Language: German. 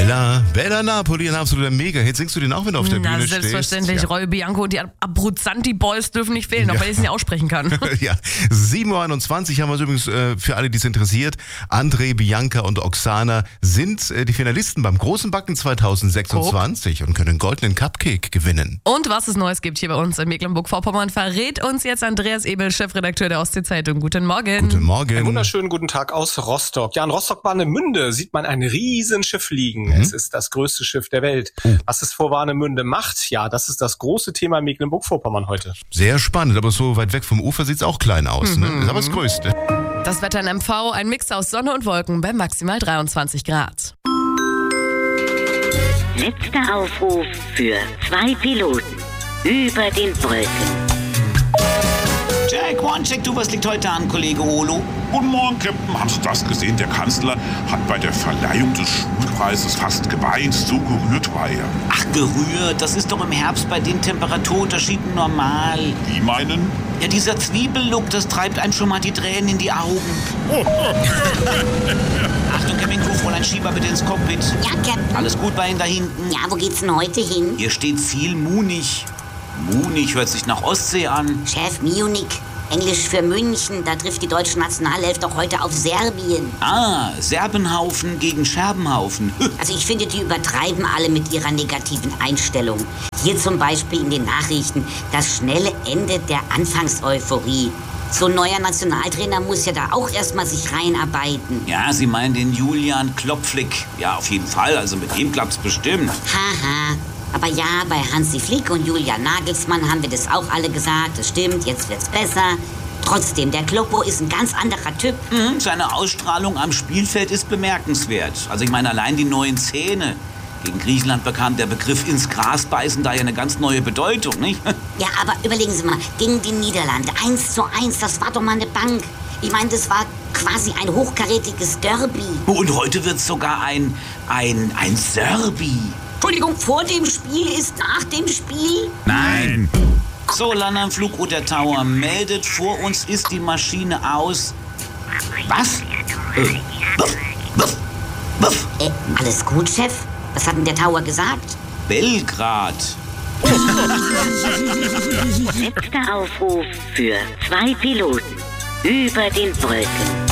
Bella Napoli, ein absoluter Mega-Hit. Singst du den auch, wenn du auf der Bühne stehst? Selbstverständlich. Ja. Roy Bianco und die Abruzzanti Boys dürfen nicht fehlen, auch weil ich es nicht aussprechen kann. Ja, 7.21 Uhr haben wir es übrigens für alle, die es interessiert. André, Bianca und Oksana sind die Finalisten beim Großen Backen 2026 und können einen goldenen Cupcake gewinnen. Und was es Neues gibt hier bei uns in Mecklenburg-Vorpommern, verrät uns jetzt Andreas Ebel, Chefredakteur der Ostsee-Zeitung. Guten Morgen. Guten Morgen. Einen wunderschönen guten Tag aus Rostock. Ja, in Rostock-Warnemünde sieht man ein Riesenschiff liegen. Es ist das größte Schiff der Welt. Was es vor Warnemünde macht, ja, das ist das große Thema Mecklenburg-Vorpommern heute. Sehr spannend, aber so weit weg vom Ufer sieht es auch klein aus. Ne? Ist aber das Größte. Das Wetter in MV, ein Mix aus Sonne und Wolken bei maximal 23 Grad. Letzter Aufruf für 2 Piloten über den Wolken. Jack, One-Check, du, was liegt heute an, Kollege Olo? Guten Morgen, Captain. Haben Sie das gesehen? Der Kanzler hat bei der Verleihung des Schulpreises fast geweint. So gerührt war er. Ach, gerührt? Das ist doch im Herbst bei den Temperaturunterschieden normal. Wie meinen? Ja, dieser Zwiebellook, das treibt einem schon mal die Tränen in die Augen. Achtung, Kaminko, Fräulein Schieber, bitte ins Cockpit. Ja, Captain. Alles gut bei Ihnen da hinten? Ja, wo geht's denn heute hin? Hier steht Ziel Munich. Munich hört sich nach Ostsee an. Chef, Munich. Englisch für München. Da trifft die deutsche Nationalelf doch heute auf Serbien. Ah, Serbenhaufen gegen Scherbenhaufen. Also ich finde, die übertreiben alle mit ihrer negativen Einstellung. Hier zum Beispiel in den Nachrichten das schnelle Ende der Anfangseuphorie. So ein neuer Nationaltrainer muss ja da auch erstmal sich reinarbeiten. Ja, Sie meinen den Julian Klopflick. Ja, auf jeden Fall. Also mit ihm klappt's bestimmt. Haha. Aber ja, bei Hansi Flick und Julian Nagelsmann haben wir das auch alle gesagt. Das stimmt, jetzt wird's besser. Trotzdem, der Kloppo ist ein ganz anderer Typ. Seine Ausstrahlung am Spielfeld ist bemerkenswert. Also ich meine, allein die neuen Zähne. Gegen Griechenland bekam der Begriff ins Gras beißen da ja eine ganz neue Bedeutung, nicht? Ja, aber überlegen Sie mal, gegen die Niederlande 1:1, das war doch mal eine Bank. Ich meine, das war quasi ein hochkarätiges Derby. Und heute wird's sogar ein Serbi. Entschuldigung, vor dem Spiel ist nach dem Spiel? Nein. So, Landernflugroute Tower meldet, vor uns ist die Maschine aus. Was? Alles gut, Chef? Was hat denn der Tower gesagt? Belgrad. Letzter Aufruf für 2 Piloten über den Wolken.